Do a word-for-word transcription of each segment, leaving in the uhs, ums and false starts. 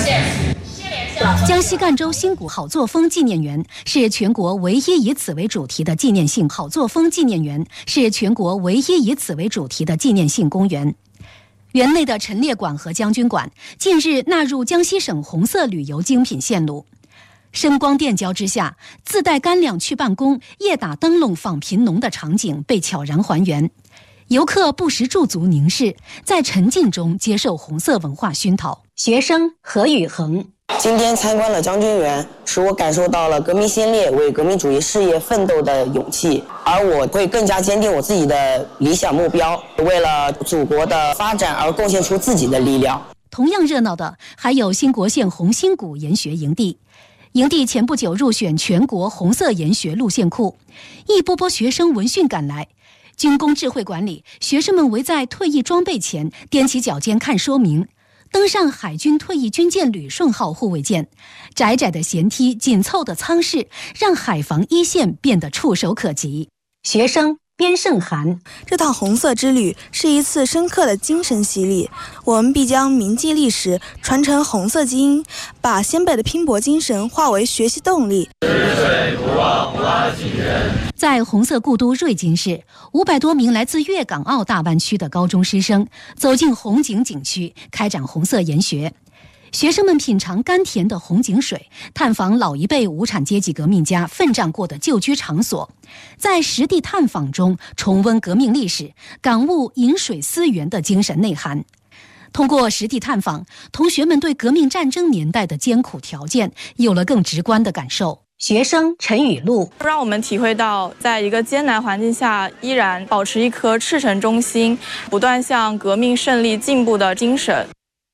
江西赣州新谷好作风纪念园是全国唯一以此为主题的纪念性好作风纪念园是全国唯一以此为主题的纪念性公园。园内的陈列馆和将军馆近日纳入江西省红色旅游精品线路。声光电交之下，自带干粮去办公、夜打灯笼访贫农的场景被悄然还原。游客不时驻足凝视，在沉浸中接受红色文化熏陶。学生何宇恒： 今天参观了将军园，使我感受到了革命先烈为革命主义事业奋斗的勇气，而我会更加坚定我自己的理想目标，为了祖国的发展而贡献出自己的力量。 同样热闹的还有兴国县红星谷研学营地。营地前不久入选全国红色研学路线库，一波波学生闻讯赶来。军工智慧馆里，学生们围在退役装备前，踮起脚尖看说明。登上海军退役军舰旅顺号护卫舰，窄窄的舷梯、紧凑的舱室，让海防一线变得触手可及。学生边胜涵： 这趟红色之旅是一次深刻的精神洗礼，我们必将铭记历史，传承红色基因，把先辈的拼搏精神化为学习动力。 在红色故都瑞金市，五百多名来自粤港澳大湾区的高中师生走进红景景区，开展红色研学。学生们品尝甘甜的红景水，探访老一辈无产阶级革命家奋战过的旧居场所，在实地探访中重温革命历史，感悟饮水思源的精神内涵。通过实地探访，同学们对革命战争年代的艰苦条件有了更直观的感受。 学生陈雨露： 让我们体会到在一个艰难环境下依然保持一颗赤诚忠心，不断向革命胜利进步的精神。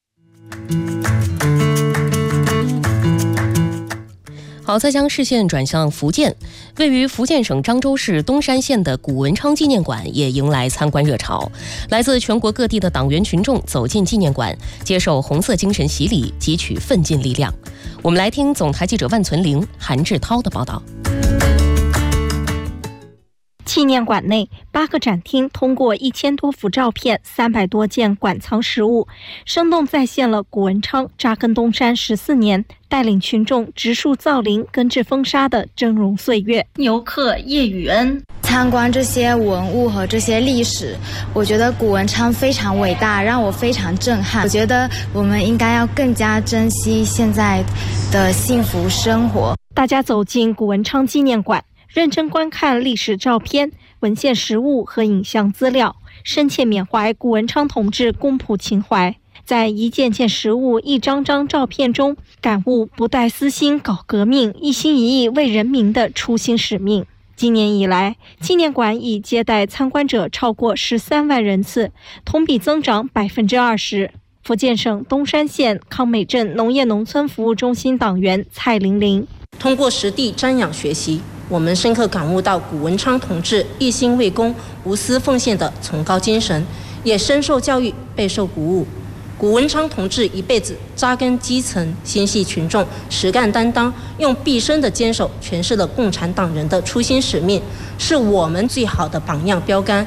好，再将视线转向福建，位于福建省漳州市东山县的古文昌纪念馆也迎来参观热潮。来自全国各地的党员群众走进纪念馆，接受红色精神洗礼，汲取奋进力量。我们来听总台记者万存玲、韩志涛的报道。 纪念馆内八个展厅通过一千多幅照片、三百多件馆藏实物，生动再现了古文昌扎根东山十四年，带领群众植树造林、根治风沙的峥嵘岁月。游客叶宇恩： 参观这些文物和这些历史，我觉得古文昌非常伟大，让我非常震撼。我觉得我们应该要更加珍惜现在的幸福生活。 大家走进古文昌纪念馆，认真观看历史照片、文献实物和影像资料，深切缅怀古文昌同志公仆情怀，在一件件实物、一张张照片中，感悟不带私心搞革命、一心一意为人民的初心使命。今年以来，纪念馆已接待参观者超过十三万人次，同比增长百分之二十。福建省东山县康美镇农业农村服务中心党员蔡玲玲： 通过实地瞻仰学习，我们深刻感悟到古文昌同志一心为公、无私奉献的崇高精神，也深受教育，备受鼓舞。古文昌同志一辈子扎根基层，心系群众，实干担当，用毕生的坚守诠释了共产党人的初心使命，是我们最好的榜样标杆。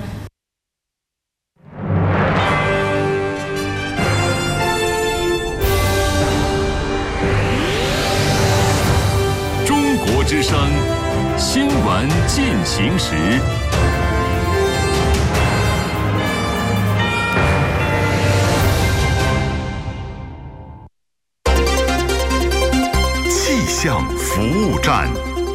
中国之声新闻进行时。气象服务站。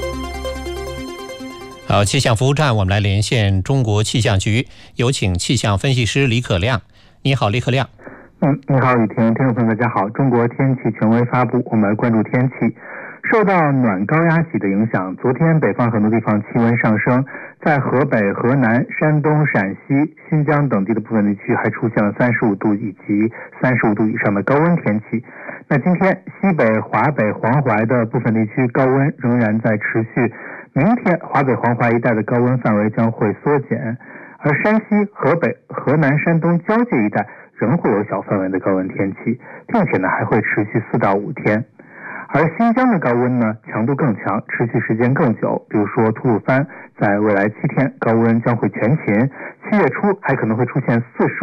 好，气象服务站，我们来连线中国气象局，有请气象分析师李可亮。你好，李可亮。 嗯，你好，雨婷，听众朋友大家好。中国天气权威发布，我们来关注天气。受到暖高压脊的影响，昨天北方很多地方气温上升，在河北、河南、山东、陕西、新疆等地的部分地区还出现了三十五度以及三十五度以上的高温天气。那今天西北、华北、黄淮的部分地区高温仍然在持续，明天华北、黄淮一带的高温范围将会缩减，而山西、河北、河南、山东交界一带仍会有小范围的高温天气，并且呢还会持续四到五天。而新疆的高温呢强度更强，持续时间更久，比如说吐鲁番在未来七天高温将会全勤，七月初还可能会出现四十